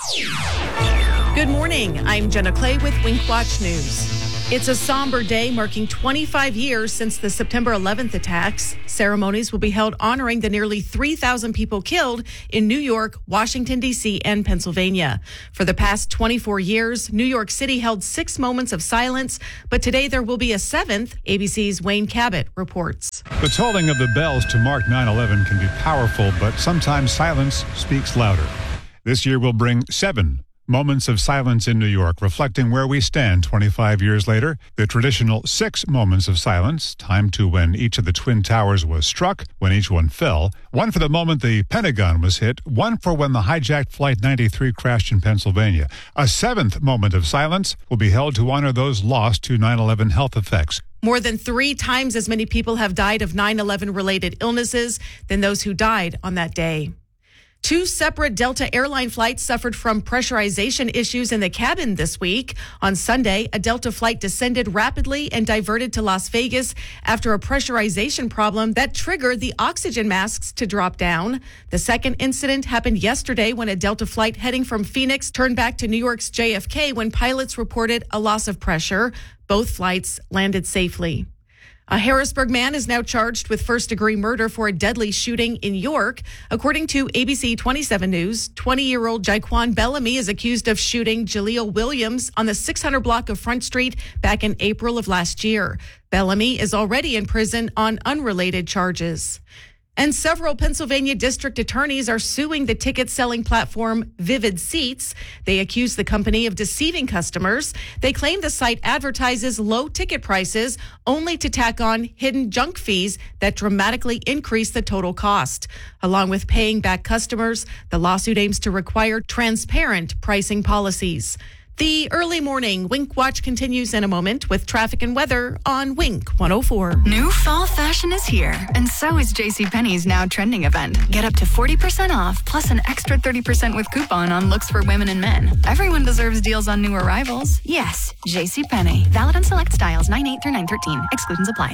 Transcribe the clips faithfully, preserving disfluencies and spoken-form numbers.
Good morning. I'm Jenna Clay with Wink Watch News. It's a somber day marking twenty-five years since the September eleventh attacks. Ceremonies will be held honoring the nearly three thousand people killed in New York, Washington, D C, and Pennsylvania. For the past twenty-four years, New York City held six moments of silence, but today there will be a seventh. A B C's Wayne Cabot reports. The tolling of the bells to mark nine eleven can be powerful, but sometimes silence speaks louder. This year will bring seven moments of silence in New York, reflecting where we stand twenty-five years later. The traditional six moments of silence, timed to when each of the Twin Towers was struck, when each one fell, one for the moment the Pentagon was hit, one for when the hijacked Flight ninety-three crashed in Pennsylvania. A seventh moment of silence will be held to honor those lost to nine eleven health effects. More than three times as many people have died of nine eleven related illnesses than those who died on that day. Two separate Delta airline flights suffered from pressurization issues in the cabin this week. On Sunday, a Delta flight descended rapidly and diverted to Las Vegas after a pressurization problem that triggered the oxygen masks to drop down. The second incident happened yesterday when a Delta flight heading from Phoenix turned back to New York's J F K when pilots reported a loss of pressure. Both flights landed safely. A Harrisburg man is now charged with first-degree murder for a deadly shooting in York. According to A B C twenty-seven News, twenty-year-old Jaquan Bellamy is accused of shooting Jaleel Williams on the six hundred block of Front Street back in April of last year. Bellamy is already in prison on unrelated charges. And several Pennsylvania district attorneys are suing the ticket-selling platform Vivid Seats. They accuse the company of deceiving customers. They claim the site advertises low ticket prices only to tack on hidden junk fees that dramatically increase the total cost. Along with paying back customers, the lawsuit aims to require transparent pricing policies. The early morning Wink Watch continues in a moment with traffic and weather on Wink one oh four. New fall fashion is here, and so is JCPenney's now trending event. Get up to forty percent off, plus an extra thirty percent with coupon on looks for women and men. Everyone deserves deals on new arrivals. Yes, JCPenney. Valid on select styles nine eight through nine thirteen. Exclusions apply.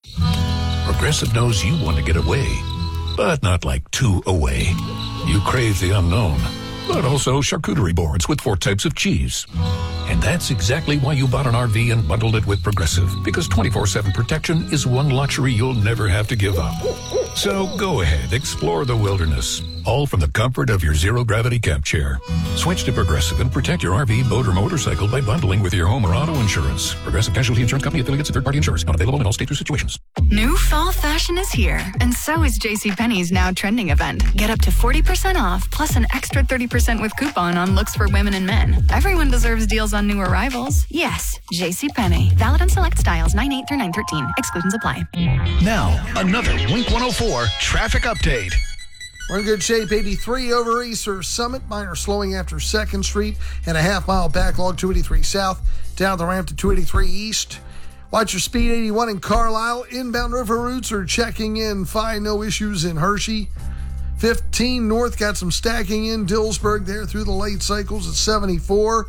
Progressive knows you want to get away, but not like too away. You crave the unknown, but also charcuterie boards with four types of cheese. And that's exactly why you bought an R V and bundled it with Progressive, because twenty-four seven protection is one luxury you'll never have to give up. So go ahead, explore the wilderness, all from the comfort of your zero-gravity camp chair. Switch to Progressive and protect your R V, boat, or motorcycle by bundling with your home or auto insurance. Progressive Casualty Insurance Company, affiliates, and third-party insurers. Not available in all states or situations. New fall fashion is here, and so is JCPenney's now trending event. Get up to forty percent off, plus an extra thirty percent with coupon on looks for women and men. Everyone deserves deals on new arrivals. Yes, JCPenney. Valid on select styles nine eight through nine thirteen. Exclusions apply. Now, another Wink one oh four traffic update. We're in good shape. eighty-three over Easter Summit. Minor slowing after second Street and a half mile backlog. two eighty-three South down the ramp to two eighty-three East. Watch your speed. eighty-one in Carlisle. Inbound river routes are checking in fine. No issues in Hershey. fifteen North got some stacking in Dillsburg there through the late cycles at seventy-four.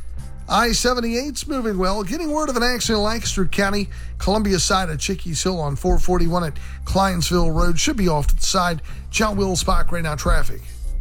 I seventy-eight's moving well. Getting word of an accident in Lancaster County. Columbia side of Chickies Hill on four forty-one at Clinesville Road. Should be off to the side. John Will Spock right now traffic.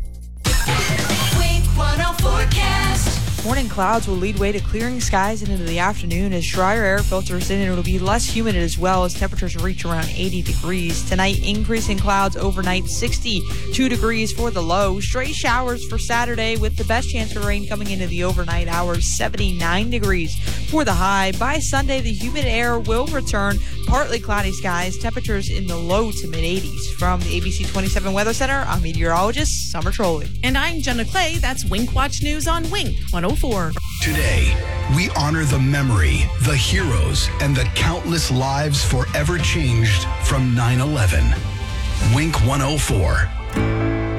Wink one oh forecast. Morning clouds will lead way to clearing skies and into the afternoon as drier air filters in, and it'll be less humid as well as temperatures reach around eighty degrees. Tonight, increasing clouds overnight, sixty-two degrees for the low. Stray showers for Saturday with the best chance for rain coming into the overnight hours, seventy-nine degrees for the high. By Sunday, the humid air will return, partly cloudy skies, temperatures in the low to mid-eighties. From the A B C twenty-seven Weather Center, I'm meteorologist Summer Trolley. And I'm Jenna Clay. That's Wink Watch News on Wink one oh four. Today, we honor the memory, the heroes, and the countless lives forever changed from nine eleven. Wink one oh four.